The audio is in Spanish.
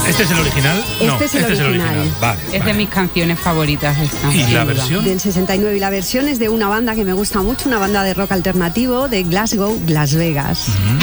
¿Este es el original? Este es el original. Vale, Es de mis canciones favoritas esta. ¿Y sin la duda. versión? Del 69, y la versión es de una banda que me gusta mucho, una banda de rock alternativo de Glasgow, Las Vegas.